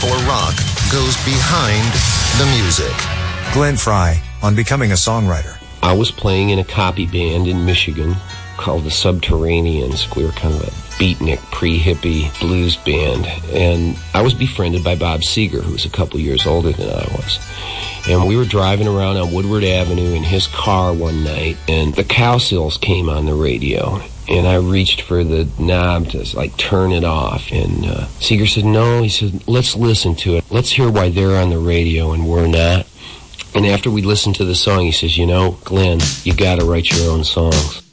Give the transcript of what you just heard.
for rock goes behind the music. Glenn Frey on becoming a songwriter. I was playing in a copy band in Michigan called the Subterraneans. We were kind of a beatnik, pre-hippie blues band. And I was befriended by Bob Seger, who was a couple years older than I was. And we were driving around on Woodward Avenue in his car one night, and the Cowsills came on the radio. And I reached for the knob to, turn it off. And Seger said, no. He said, let's listen to it. Let's hear why they're on the radio and we're not. And after we listened to the song, he says, Glenn, you got to write your own songs.